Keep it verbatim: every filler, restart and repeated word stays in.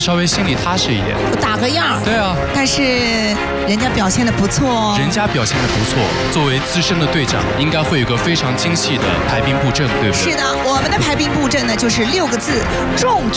稍微心里踏实一点， 打个样。 对啊， 但是人家表现的不错哦。 人家表现的不错，作为资深的队长，应该会有个非常精细的排兵布阵，对不对？ 是的，我们的排兵布阵呢，就是六个字：重